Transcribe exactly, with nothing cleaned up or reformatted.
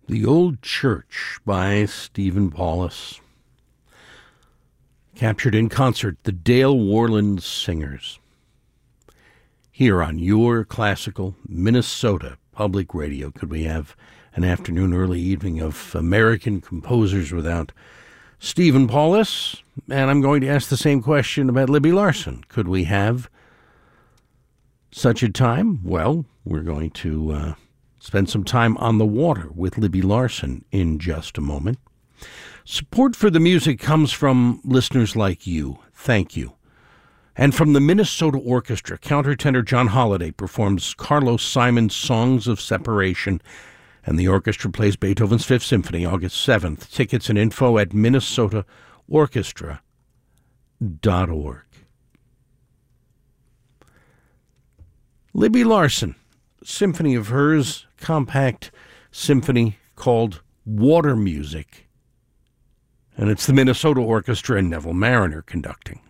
The Old Church by Stephen Paulus. Captured in concert, the Dale Worland Singers. Here on your classical Minnesota Public Radio. Could we have an afternoon, early evening of American composers without Stephen Paulus? And I'm going to ask the same question about Libby Larsen. Could we have such a time? Well, we're going to uh, spend some time on the water with Libby Larsen in just a moment. Support for the music comes from listeners like you. Thank you. And from the Minnesota Orchestra, countertenor John Holliday performs Carlos Simon's Songs of Separation, and the orchestra plays Beethoven's Fifth Symphony August seventh. Tickets and info at minnesota orchestra dot org. Libby Larsen, symphony of hers, compact symphony called Water Music. And it's the Minnesota Orchestra and Neville Mariner conducting.